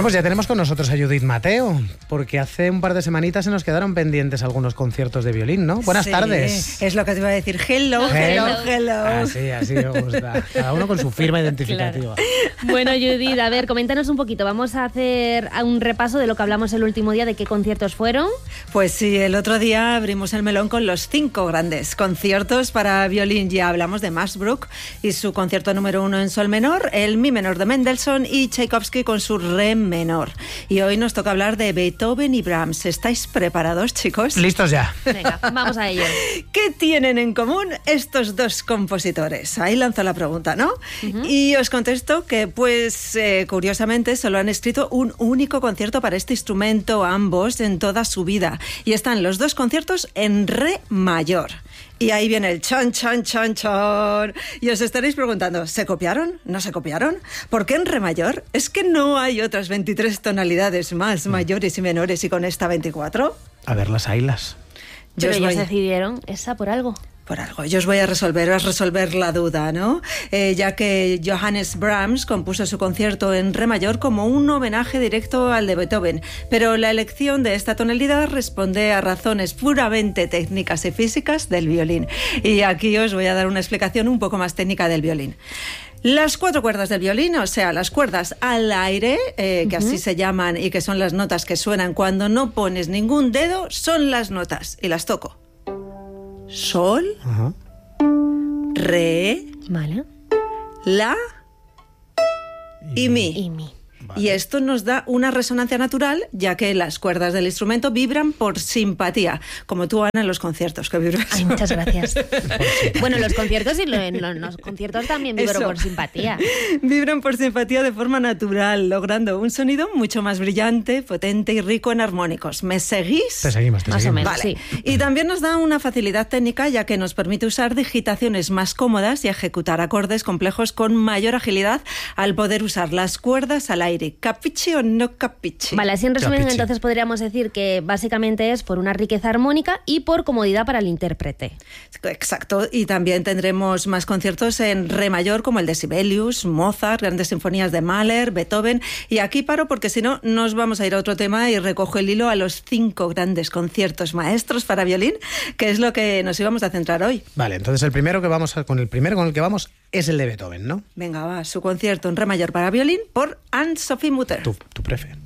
Bueno, pues ya tenemos con nosotros a Judith Mateo, porque hace un par de semanitas se nos quedaron pendientes algunos conciertos de violín, ¿no? Buenas tardes. Es lo que te iba a decir. Hello. Así me gusta. Cada uno con su firma identificativa. Claro. Bueno, Judith, a ver, coméntanos un poquito. Vamos a hacer un repaso de lo que hablamos el último día, de qué conciertos fueron. Pues sí, el otro día abrimos el melón con los 5 grandes conciertos para violín. Ya hablamos de Max Bruch y su concierto número 1 en sol menor, el mi menor de Mendelssohn y Tchaikovsky con su re menor. Y hoy nos toca hablar de Beethoven y Brahms. ¿Estáis preparados, chicos? Listos ya. Venga, vamos a ello. ¿Qué tienen en común estos dos compositores? Ahí lanzo la pregunta, ¿no? Y os contesto que, pues, curiosamente, solo han escrito un único concierto para este instrumento, ambos, en toda su vida. Y están los dos conciertos en re mayor. Y ahí viene el chon, chon, chon, chon. Y os estaréis preguntando, ¿se copiaron? ¿No se copiaron? ¿Por qué en re mayor? ¿Es que no hay otras 23 tonalidades más mayores y menores y con esta 24? A ver, las ailas. Pero ellos decidieron esa por algo. Por algo. Yo os voy a resolver la duda, ¿no? Ya que Johannes Brahms compuso su concierto en re mayor como un homenaje directo al de Beethoven, pero la elección de esta tonalidad responde a razones puramente técnicas y físicas del violín. Y aquí os voy a dar una explicación un poco más técnica del violín. Las 4 cuerdas del violín, o sea, las cuerdas al aire, que así se llaman y que son las notas que suenan cuando no pones ningún dedo, son las notas y las toco. Sol, re, vale, la y mi. Y mi. Vale. Y esto nos da una resonancia natural, ya que las cuerdas del instrumento vibran por simpatía, como tú, Ana, en los conciertos que vibras. Ay, muchas gracias. Bueno, los conciertos y en los conciertos también vibro Eso. por simpatía. Vibran por simpatía de forma natural, logrando un sonido mucho más brillante, potente y rico en armónicos. ¿Me seguís? Te seguimos. Más o menos, Vale. sí. Y también nos da una facilidad técnica, ya que nos permite usar digitaciones más cómodas y ejecutar acordes complejos con mayor agilidad al poder usar las cuerdas al aire. ¿Capichi o no capichi? Vale, así en resumen, Capichi. entonces podríamos decir que básicamente es por una riqueza armónica y por comodidad para el intérprete. Exacto, y también tendremos más conciertos en re mayor como el de Sibelius, Mozart, grandes sinfonías de Mahler, Beethoven. Y aquí paro porque si no nos vamos a ir a otro tema y recojo el hilo a los 5 grandes conciertos maestros para violín, que es lo que nos íbamos a centrar hoy. Vale, entonces el primero con el que vamos es el de Beethoven, ¿no? Venga, va, su concierto en re mayor para violín por Anne-Sophie Mutter. Tu prefe.